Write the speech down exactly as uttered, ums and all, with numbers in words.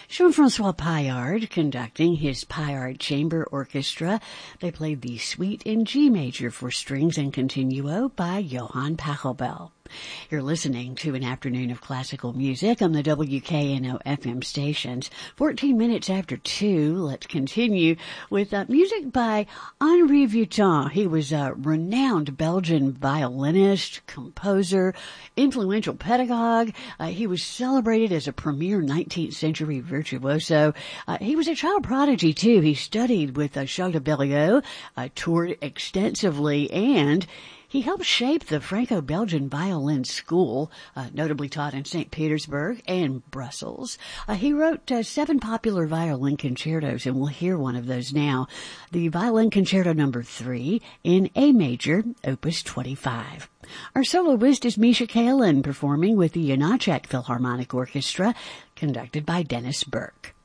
Jean-Francois Paillard conducting his Paillard Chamber Orchestra. They played the Suite in G major for strings and continuo by Johann Pachelbel. You're listening to an afternoon of classical music on the W K N O F M stations. fourteen minutes after two, let's continue with uh, music by Henri Vuitton. He was a renowned Belgian violinist, composer, influential pedagogue. Uh, he was celebrated as a premier nineteenth century virtuoso. Uh, he was a child prodigy, too. He studied with uh, Charles de Berlioz, uh, toured extensively, and he helped shape the Franco-Belgian violin school, uh, notably taught in Saint Petersburg and Brussels. Uh, he wrote uh, seven popular violin concertos, and we'll hear one of those now. The Violin Concerto Number Three in A major, Opus twenty-five. Our soloist is Misha Kalin, performing with the Janacek Philharmonic Orchestra, conducted by Dennis Burke.